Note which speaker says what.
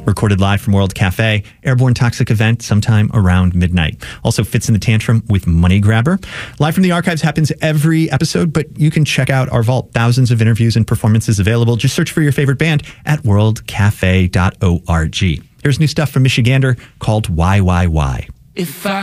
Speaker 1: Recorded live from World Cafe, Airborne Toxic event sometime around midnight. Also Fits in the Tantrum with Money Grabber. Live from the Archives happens every episode, but you can check out our vault. Thousands of interviews and performances available. Just search for your favorite band at worldcafe.org. Here's new stuff from Michigander called Why.
Speaker 2: If I